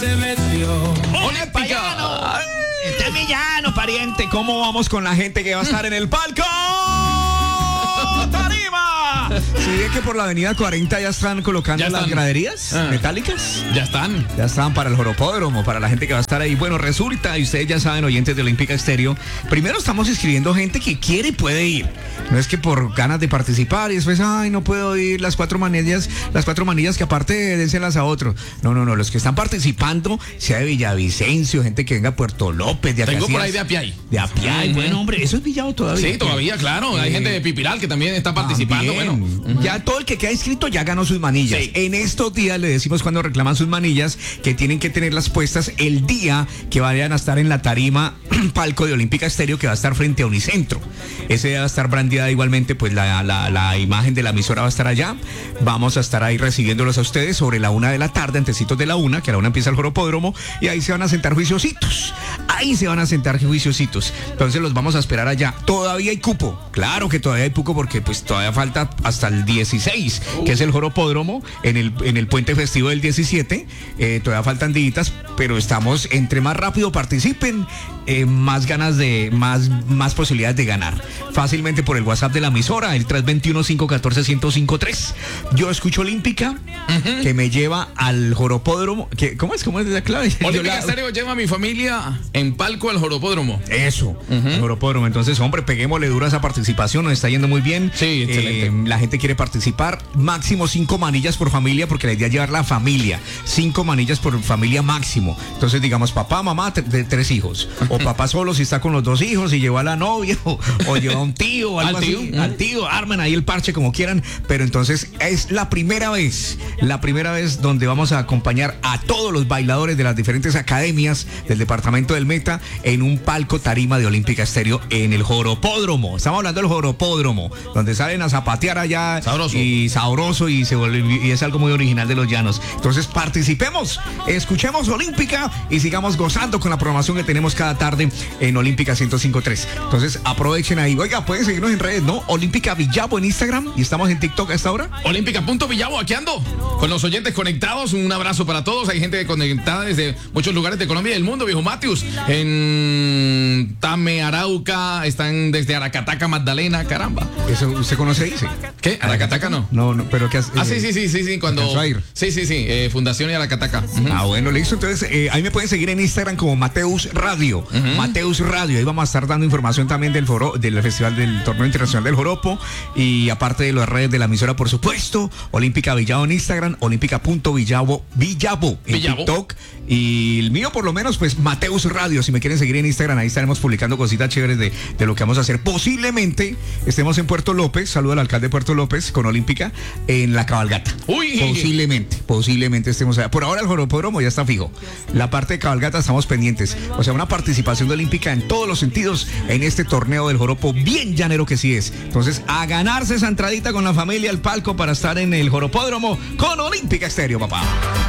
Olímpica. Este villano, pariente. ¿Cómo vamos con la gente que va a estar en el palco? ¡Tarima! ¿Sí ve que por la avenida 40 ya están colocando las graderías metálicas? Ya están. Ya están para el Joropódromo, para la gente que va a estar ahí. Bueno, resulta, y ustedes ya saben, oyentes de Olímpica Estéreo, primero estamos inscribiendo gente que quiere y puede ir. No es que por ganas de participar y después, ay, no puedo ir, las cuatro manillas que aparte dénselas a otros. No, los que están participando, sea de Villavicencio, gente que venga a Puerto López, de Tengo Acacias, por ahí de Apiay. De Apiay, bueno, hombre, eso es Villavo todavía. Sí, todavía, claro. Hay gente de Pipiral que también está participando. Bueno, ya todo el que queda inscrito ya ganó sus manillas. Sí. En estos días le decimos cuando reclaman sus manillas que tienen que tenerlas puestas el día que vayan a estar en la tarima palco de Olímpica Estéreo, que va a estar frente a Unicentro. Ese día va a estar brandeada igualmente, pues la imagen de la emisora va a estar allá. Vamos a estar ahí recibiéndolos a ustedes sobre la 1 de la tarde, antecitos de la 1, que a la 1 empieza el Joropódromo, y ahí se van a sentar juiciositos. Entonces los vamos a esperar allá. Todavía hay cupo. Claro que todavía hay cupo porque pues todavía falta hasta el 16, que es el Joropódromo, en el puente festivo del 17. Todavía faltan días, pero estamos, entre más rápido participen, más ganas más posibilidades de ganar. Fácilmente por el WhatsApp de la emisora, el 321-514-1053. Yo escucho Olímpica, que me lleva al Joropódromo. ¿Cómo es la clave? Olímpica Estéreo lleva a mi familia en palco al Joropódromo. Eso, el Joropódromo. Entonces, hombre, peguémosle duro a esa participación, nos está yendo muy bien. Sí, excelente. La gente quiere participar, máximo 5 manillas por familia, porque la idea es llevar la familia, 5 manillas por familia máximo. Entonces, digamos, papá, mamá, 3 hijos, o papá solo si está con los 2 hijos y lleva a la novia, o lleva a un tío, o algo así, al tío, armen ahí el parche como quieran, pero entonces es la primera vez donde vamos a acompañar a todos los bailadores de las diferentes academias del departamento del Meta en un palco tarima de Olímpica Estéreo en el Joropódromo. Estamos hablando del Joropódromo, donde salen a zapatear allá sabroso y es algo muy original de los llanos. Entonces participemos, escuchemos Olímpica y sigamos gozando con la programación que tenemos cada tarde en Olímpica 105.3. Entonces aprovechen ahí. Oiga, pueden seguirnos en redes, ¿no? Olímpica Villavo en Instagram, y estamos en TikTok a esta hora. Olímpica.Villavo, aquí ando con los oyentes conectados. Un abrazo para todos. Hay gente conectada desde muchos lugares de Colombia y del mundo. Viejo Matius en Tame, Arauca, están desde Aracataca, Magdalena, caramba. ¿Eso usted conoce ahí? Sí. ¿Qué? ¿Aracataca no? No, pero ¿qué hace? Sí, cuando... Sí, Fundación y Aracataca. Bueno, listo. Entonces, ahí me pueden seguir en Instagram como Mateus Radio. Mateus Radio. Ahí vamos a estar dando información también del Festival del Torneo Internacional del Joropo, y aparte de las redes de la emisora, por supuesto, Olímpica Villavo en Instagram, Olímpica.Villavo en TikTok, y el mío por lo menos, pues Mateus Radio. Si me quieren seguir en Instagram, ahí estaremos publicando cositas chéveres de lo que vamos a hacer. Posiblemente estemos en Puerto López, saludo al alcalde de Puerto López, con Olímpica en la cabalgata. Posiblemente estemos allá. Por ahora el Joropódromo ya está fijo. La parte de cabalgata estamos pendientes. O sea, una participación de Olímpica en todos los sentidos en este torneo del Joropo, bien llanero que sí es. Entonces, a ganarse esa entradita con la familia al palco para estar en el Joropódromo con Olímpica Estéreo, papá.